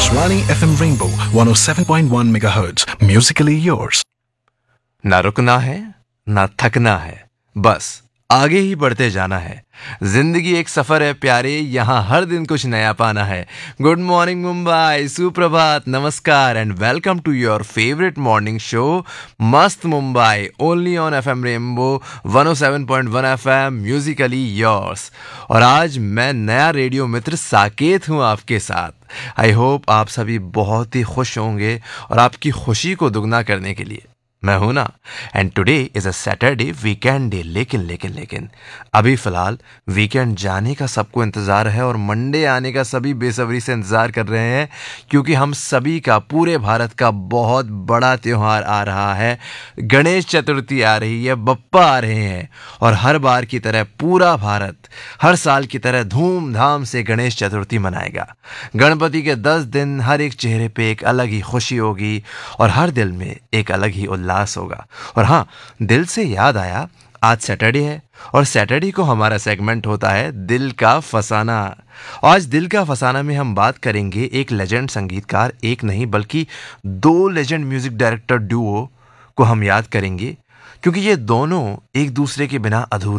Akashvani FM Rainbow 107.1 MHz. Musically yours. ना रुकना है ना थकना है, बस आगे ही बढ़ते जाना है। जिंदगी एक सफर है प्यारे, यहाँ हर दिन कुछ नया पाना है। गुड मॉर्निंग मुंबई, सुप्रभात, नमस्कार and welcome to your favourite morning show मस्त Mumbai, only on FM rainbow 107.1 FM, Musically yours. और आज मैं नया रेडियो मित्र साकेत हूँ आपके साथ। आई होप आप सभी बहुत ही खुश होंगे और आपकी खुशी को दुगना करने के लिए मैं हूं ना। And today is a Saturday, weekend day. लेकिन अभी फिलहाल वीकेंड जाने का सबको इंतज़ार है और मंडे आने का सभी बेसब्री से इंतज़ार कर रहे हैं, क्योंकि हम सभी का, पूरे भारत का बहुत बड़ा त्यौहार आ रहा है। गणेश चतुर्थी आ रही है, बप्पा आ रहे हैं और हर बार की तरह पूरा भारत हर साल की तरह धूमधाम से गणेश चतुर्थी मनाएगा। गणपति के 10 दिन हर एक चेहरे पे एक अलग ही खुशी होगी और हर दिल में एक अलग ही उल्लास होगा। और हाँ, दिल से याद आया, आज सैटरडे है और सैटरडे को हमारा सेगमेंट होता है दिल का फसाना। आज दिल का फसाना में हम बात करेंगे एक लेजेंड संगीतकार, एक नहीं बल्कि 2 लेजेंड म्यूजिक डायरेक्टर डुओ को हम याद करेंगे, क्योंकि ये दोनों एक दूसरे के बिना अधूरे